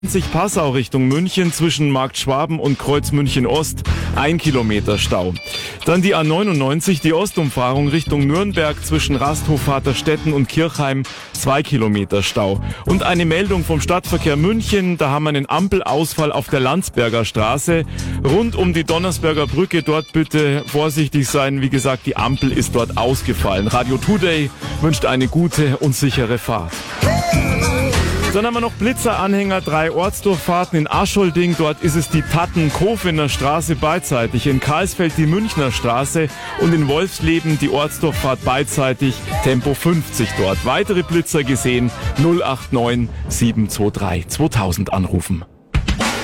Passau Richtung München zwischen Markt Schwaben und Kreuz München Ost 1 Kilometer Stau. Dann die A99, die Ostumfahrung Richtung Nürnberg zwischen Rasthof Vaterstetten und Kirchheim 2 Kilometer Stau. Und eine Meldung vom Stadtverkehr München, da haben wir einen Ampelausfall auf der Landsberger Straße. Rund um die Donnersberger Brücke, dort bitte vorsichtig sein. Wie gesagt, die Ampel ist dort ausgefallen. Radio Today wünscht eine gute und sichere Fahrt. Dann haben wir noch Blitzeranhänger, 3 Ortsdurchfahrten in Aschholding. Dort ist es die Tatten-Kofener Straße beidseitig, in Karlsfeld die Münchner Straße und in Wolfsleben die Ortsdurchfahrt beidseitig, Tempo 50 dort. Weitere Blitzer gesehen, 089 723 2000 anrufen.